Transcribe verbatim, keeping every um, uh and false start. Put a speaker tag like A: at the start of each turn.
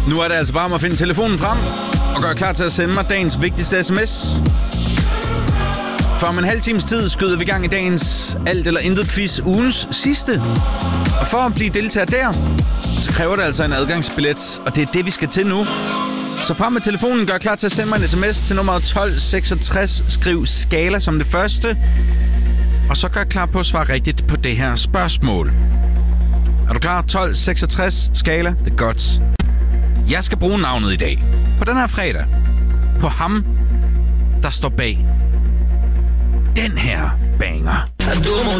A: Nu er det altså bare om at finde telefonen frem og gøre klar til at sende mig dagens vigtigste sms. For om en halv times tid skyder vi i gang i dagens alt eller intet quiz, ugens sidste. Og for at blive deltager der, så kræver det altså en adgangsbillet, og det er det, vi skal til nu. Så frem med telefonen, gør klar til at sende mig en sms til nummeret tolv seksogtres, skriv skala som det første, og så gør klar på at svare rigtigt på det her spørgsmål. Er du klar? tolv seksogtres, skala, det er godt. Jeg skal bruge navnet i dag, på den her fredag, på ham, der står bag den her banger.